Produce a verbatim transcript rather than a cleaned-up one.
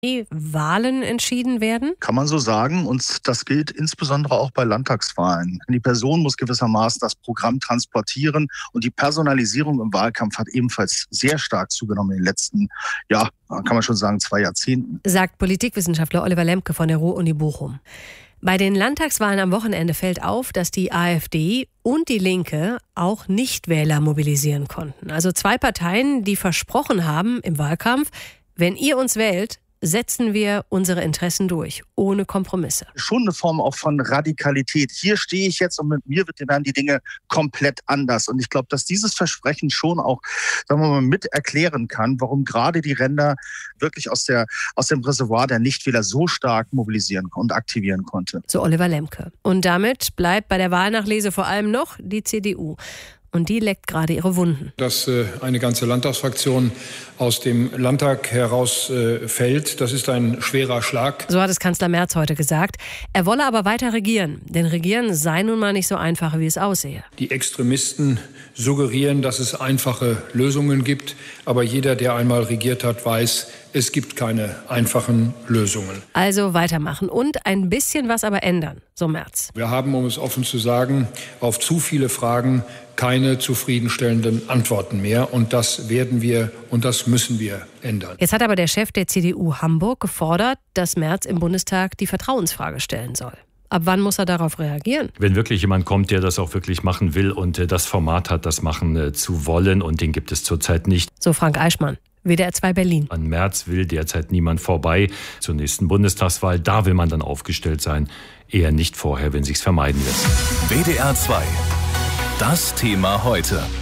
Wahlen entschieden werden? Kann man so sagen. Und das gilt insbesondere auch bei Landtagswahlen. Die Person muss gewissermaßen das Programm transportieren. Und die Personalisierung im Wahlkampf hat ebenfalls sehr stark zugenommen in den letzten, ja, kann man schon sagen, zwei Jahrzehnten. Sagt Politikwissenschaftler Oliver Lemke von der Ruhr-Uni Bochum. Bei den Landtagswahlen am Wochenende fällt auf, dass die AfD und die Linke auch Nichtwähler mobilisieren konnten. Also zwei Parteien, die versprochen haben im Wahlkampf, wenn ihr uns wählt, setzen wir unsere Interessen durch, ohne Kompromisse. Schon eine Form auch von Radikalität. Hier stehe ich jetzt und mit mir werden die Dinge komplett anders. Und ich glaube, dass dieses Versprechen schon auch, sagen wir mal, mit erklären kann, warum gerade die Ränder wirklich aus der aus dem Reservoir der Nichtwähler so stark mobilisieren und aktivieren konnte. So Oliver Lemke. Und damit bleibt bei der Wahlnachlese vor allem noch die C D U. Und die leckt gerade ihre Wunden. Dass äh, eine ganze Landtagsfraktion aus dem Landtag heraus äh, fällt, das ist ein schwerer Schlag. So hat es Kanzler Merz heute gesagt. Er wolle aber weiter regieren. Denn regieren sei nun mal nicht so einfach, wie es aussehe. Die Extremisten suggerieren, dass es einfache Lösungen gibt. Aber jeder, der einmal regiert hat, weiß, es gibt keine einfachen Lösungen. Also weitermachen und ein bisschen was aber ändern, so Merz. Wir haben, um es offen zu sagen, auf zu viele Fragen keine zufriedenstellenden Antworten mehr. Und das werden wir und das müssen wir ändern. Jetzt hat aber der Chef der C D U Hamburg gefordert, dass Merz im Bundestag die Vertrauensfrage stellen soll. Ab wann muss er darauf reagieren? Wenn wirklich jemand kommt, der das auch wirklich machen will und das Format hat, das machen zu wollen, und den gibt es zurzeit nicht. So Frank Eichmann, W D R zwei Berlin. An Merz will derzeit niemand vorbei. Zur nächsten Bundestagswahl, da will man dann aufgestellt sein. Eher nicht vorher, wenn sich's vermeiden lässt. W D R zwei. Das Thema heute.